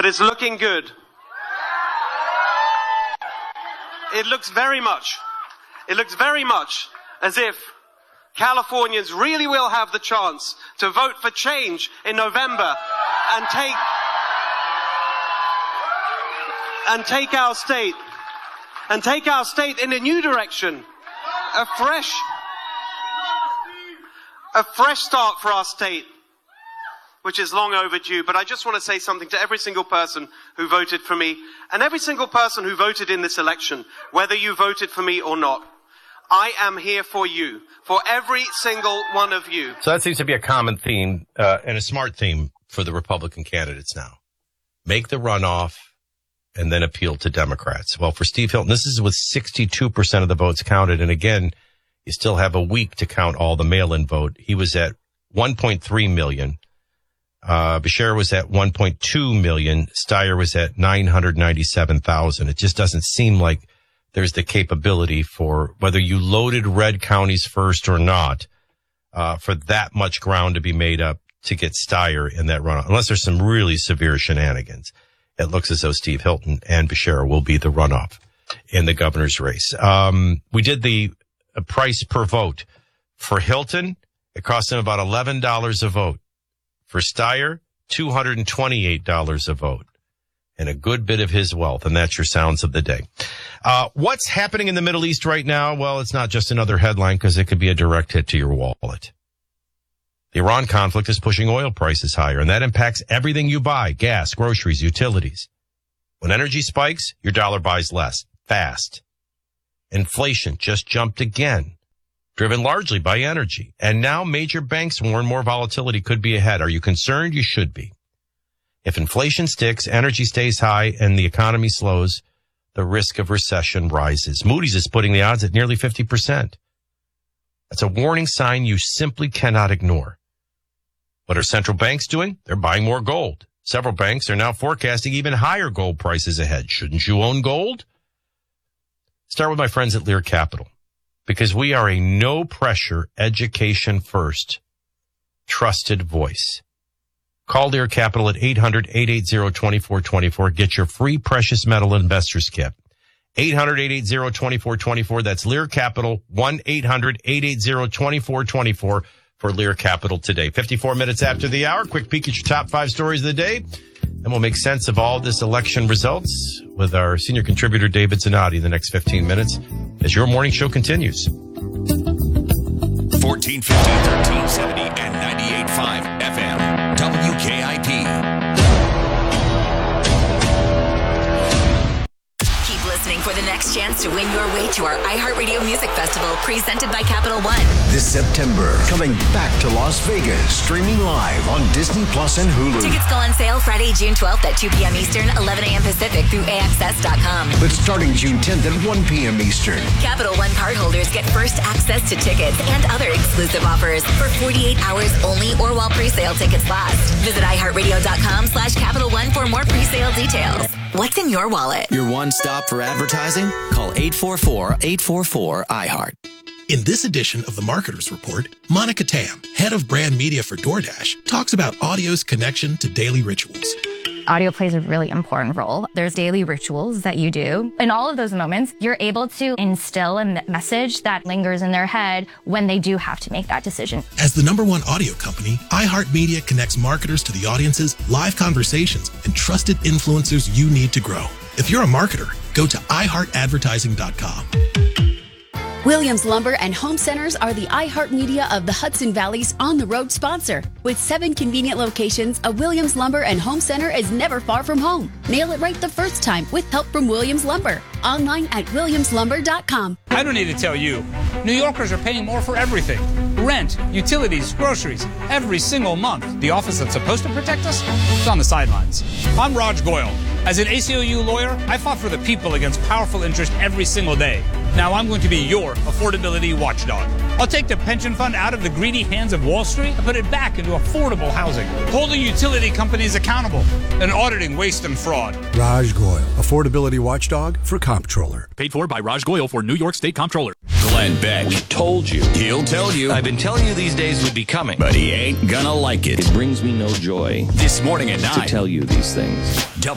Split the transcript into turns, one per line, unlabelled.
But it's looking good. It looks very much as if Californians really will have the chance to vote for change in November and take our state in a new direction. A fresh start for our state, which is long overdue. But I just want to say something to every single person who voted for me and every single person who voted in this election, whether you voted for me or not. I am here for you, for every single one of you.
So that seems to be a common theme and a smart theme for the Republican candidates now. Make the runoff and then appeal to Democrats. Well, for Steve Hilton, this is with 62% of the votes counted. And again, you still have a week to count all the mail-in vote. He was at 1.3 million. Beshear was at 1.2 million. Steyer was at 997,000. It just doesn't seem like there's the capability for, whether you loaded red counties first or not, for that much ground to be made up to get Steyer in that runoff. Unless there's some really severe shenanigans. It looks as though Steve Hilton and Beshear will be the runoff in the governor's race. We did the price per vote. For Hilton, it cost him about $11 a vote. For Steyer, $228 a vote. And a good bit of his wealth. And that's your sounds of the day. What's happening in the Middle East right now? Well, it's not just another headline because it could be a direct hit to your wallet. The Iran conflict is pushing oil prices higher, and that impacts everything you buy: gas, groceries, utilities. When energy spikes, your dollar buys less, fast. Inflation just jumped again, driven largely by energy. And now major banks warn more volatility could be ahead. Are you concerned? You should be. If inflation sticks, energy stays high, and the economy slows, the risk of recession rises. Moody's is putting the odds at nearly 50%. That's a warning sign you simply cannot ignore. What are central banks doing? They're buying more gold. Several banks are now forecasting even higher gold prices ahead. Shouldn't you own gold? Start with my friends at Lear Capital, because we are a no-pressure, education-first, trusted voice. Call Lear Capital at 800-880-2424. Get your free precious metal investors kit. 800-880-2424. That's Lear Capital, 1-800-880-2424 for Lear Capital today. 54 minutes after the hour, quick peek at your top 5 stories of the day. Then we'll make sense of all this election results with our senior contributor, David Zanotti, in the next 15 minutes as your morning show continues.
1450, 1370, and 98.5 FM. WKIP.
Listening for the next chance to win your way to our iHeartRadio Music Festival presented by Capital One.
This September, coming back to Las Vegas, streaming live on Disney Plus and Hulu.
Tickets go on sale Friday, June 12th at 2 p.m. Eastern, 11 a.m. Pacific through AXS.com.
But starting June 10th at 1 p.m. Eastern.
Capital One cardholders get first access to tickets and other exclusive offers for 48 hours only or while pre-sale tickets last. Visit iHeartRadio.com/Capital One for more pre-sale details. What's in your wallet?
Your one stop for advertising? Call 844-844-iHeart.
In this edition of the Marketer's Report, Monica Tam, head of brand media for DoorDash, talks about audio's connection to daily rituals.
Audio plays a really important role. There's daily rituals that you do. In all of those moments, you're able to instill a message that lingers in their head when they do have to make that decision.
As the #1 audio company, iHeartMedia connects marketers to the audiences, live conversations, and trusted influencers you need to grow. If you're a marketer, go to iHeartAdvertising.com.
Williams Lumber and Home Centers are the iHeartMedia of the Hudson Valley's on-the-road sponsor. With 7 convenient locations, a Williams Lumber and Home Center is never far from home. Nail it right the first time with help from Williams Lumber. Online at williamslumber.com.
I don't need to tell you. New Yorkers are paying more for everything. Rent, utilities, groceries, every single month. The office that's supposed to protect us is on the sidelines. I'm Raj Goyal. As an ACLU lawyer, I fought for the people against powerful interest every single day. Now I'm going to be your affordability watchdog. I'll take the pension fund out of the greedy hands of Wall Street and put it back into affordable housing, holding utility companies accountable and auditing waste and fraud.
Raj Goyal, affordability watchdog for comptroller.
Paid for by Raj Goyal for New York State Comptroller.
Glenn Beck. We told you. He'll tell you.
I've been telling you these days would be coming.
But he ain't gonna like it.
It brings me no joy.
This morning at 9.
To tell you these things.